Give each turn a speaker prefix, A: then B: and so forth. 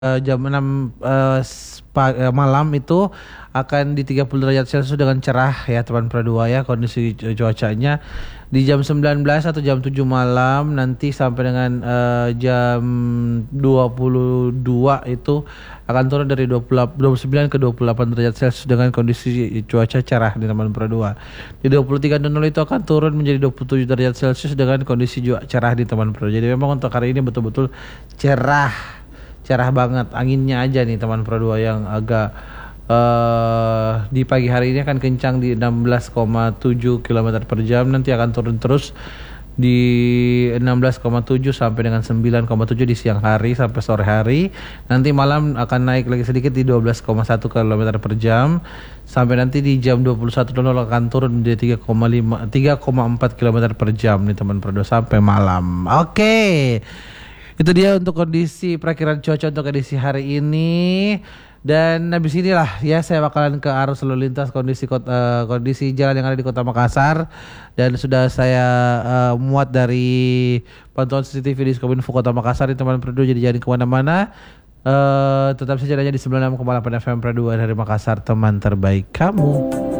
A: jam 6 malam itu akan di 30 derajat Celcius dengan cerah ya teman Pradua ya kondisi cuacanya. Di jam 19 atau jam 7 malam nanti sampai dengan jam 22 itu akan turun dari 29 ke 28 derajat Celcius dengan kondisi cuaca cerah di teman Pradua. Di 23.00 itu akan turun menjadi 27 derajat Celcius dengan kondisi cerah di teman Pradua. Jadi memang untuk hari ini betul-betul cerah banget. Anginnya aja nih teman Pro 2 yang agak di pagi hari ini akan kencang di 16,7 km per jam. Nanti akan turun terus di 16,7 sampai dengan 9,7 di siang hari sampai sore hari. Nanti malam akan naik lagi sedikit di 12,1 km per jam. Sampai nanti di jam 21.00 akan turun menjadi 3,4 km per jam nih teman Pro 2 sampai malam. Oke. Itu dia untuk kondisi perakiran cuaca untuk edisi hari ini. Dan habis inilah ya saya bakalan ke arus lalu lintas kondisi jalan yang ada di Kota Makassar. Dan sudah saya muat dari pantauan CCTV di Kominfo Kota Makassar di teman Pradua, jadi jangan kemana-mana. Tetap saja di 96,8 FM Pradua dari Makassar, teman terbaik kamu.